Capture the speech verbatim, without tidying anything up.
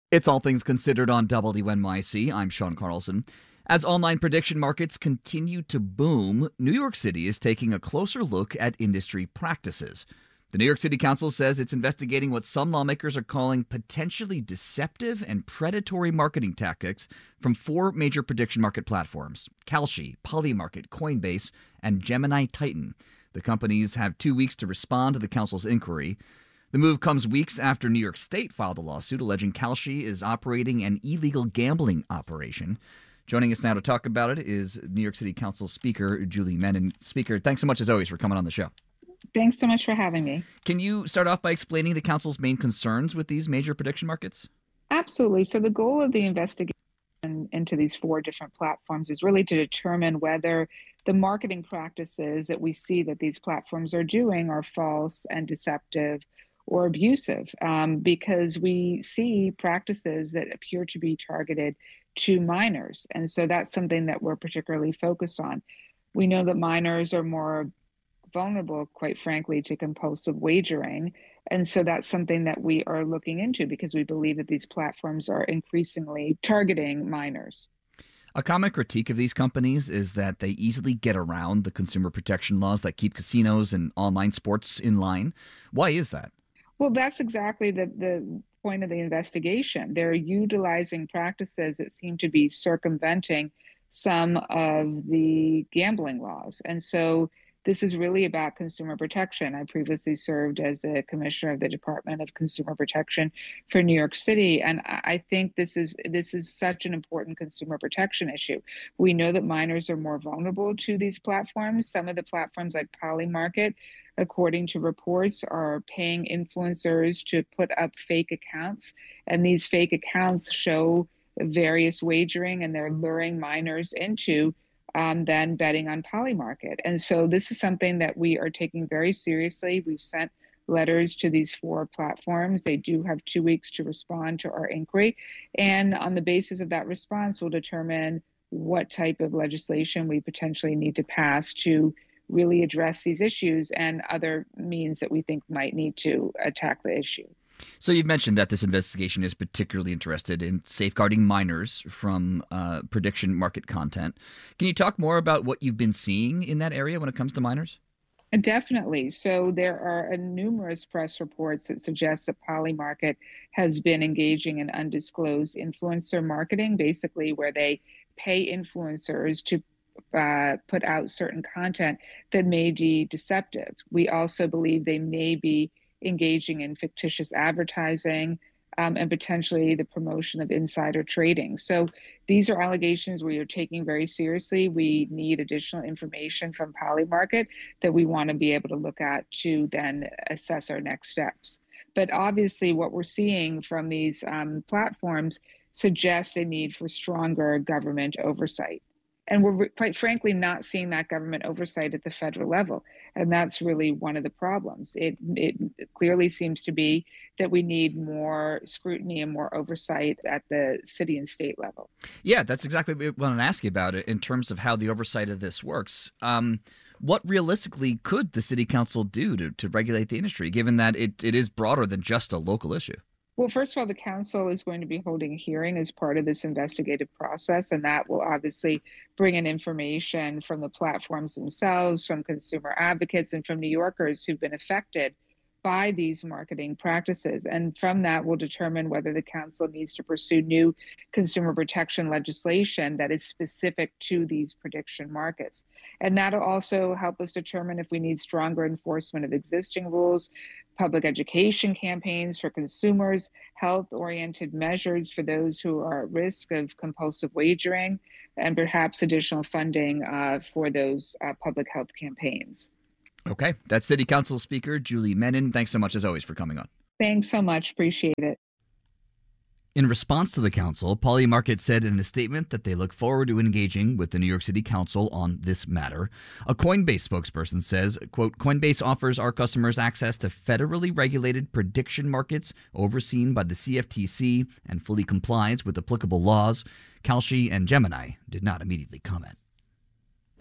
It's All Things Considered on W N Y C. I'm Sean Carlson. As online prediction markets continue to boom, New York City is taking a closer look at industry practices. The New York City Council says it's investigating what some lawmakers are calling potentially deceptive and predatory marketing tactics from four major prediction market platforms: Kalshi, Polymarket, Coinbase, and Gemini Titan. The companies have two weeks to respond to the council's inquiry. The move comes weeks after New York State filed a lawsuit alleging Kalshi is operating an illegal gambling operation. Joining us now to talk about it is New York City Council Speaker Julie Menin. Speaker, thanks so much as always for coming on the show. Thanks so much for having me. Can you start off by explaining the council's main concerns with these major prediction markets? Absolutely. So the goal of the investigation into these four different platforms is really to determine whether the marketing practices that we see that these platforms are doing are false and deceptive or abusive, um, because we see practices that appear to be targeted to minors. And so that's something that we're particularly focused on. We know that minors are more vulnerable, quite frankly, to compulsive wagering. And so that's something that we are looking into because we believe that these platforms are increasingly targeting minors. A common critique of these companies is that they easily get around the consumer protection laws that keep casinos and online sports in line. Why is that? Well, that's exactly the, the point of the investigation. They're utilizing practices that seem to be circumventing some of the gambling laws. And so this is really about consumer protection. I previously served as a commissioner of the Department of Consumer Protection for New York City, and I think this is this is such an important consumer protection issue. We know that minors are more vulnerable to these platforms. Some of the platforms like Polymarket, according to reports, are paying influencers to put up fake accounts, and these fake accounts show various wagering, and they're luring minors into um, then betting on Polymarket. And so this is something that we are taking very seriously. We've sent letters to these four platforms. They do have two weeks to respond to our inquiry. And on the basis of that response, we'll determine what type of legislation we potentially need to pass to really address these issues and other means that we think might need to attack the issue. So you've mentioned that this investigation is particularly interested in safeguarding minors from uh, prediction market content. Can you talk more about what you've been seeing in that area when it comes to minors? Definitely. So there are uh, numerous press reports that suggest that Polymarket has been engaging in undisclosed influencer marketing, basically where they pay influencers to uh, put out certain content that may be deceptive. We also believe they may be engaging in fictitious advertising, um, and potentially the promotion of insider trading. So these are allegations we are taking very seriously. We need additional information from Polymarket that we want to be able to look at to then assess our next steps. But obviously, what we're seeing from these um, platforms suggests a need for stronger government oversight. And we're quite frankly not seeing that government oversight at the federal level. And that's really one of the problems. It, it clearly seems to be that we need more scrutiny and more oversight at the city and state level. Yeah, that's exactly what I wanted to ask you about it in terms of how the oversight of this works. Um, what realistically could the city council do to, to regulate the industry, given that it, it is broader than just a local issue? Well, first of all, the council is going to be holding a hearing as part of this investigative process, and that will obviously bring in information from the platforms themselves, from consumer advocates, and from New Yorkers who've been affected by these marketing practices. And from that, we'll determine whether the council needs to pursue new consumer protection legislation that is specific to these prediction markets. And that'll also help us determine if we need stronger enforcement of existing rules, public education campaigns for consumers, health-oriented measures for those who are at risk of compulsive wagering, and perhaps additional funding uh, for those uh, public health campaigns. Okay. That's City Council Speaker Julie Menin. Thanks so much, as always, for coming on. Thanks so much. Appreciate it. In response to the council, Polymarket said in a statement that they look forward to engaging with the New York City Council on this matter. A Coinbase spokesperson says, quote, Coinbase offers our customers access to federally regulated prediction markets overseen by the C F T C and fully complies with applicable laws. Kalshi and Gemini did not immediately comment.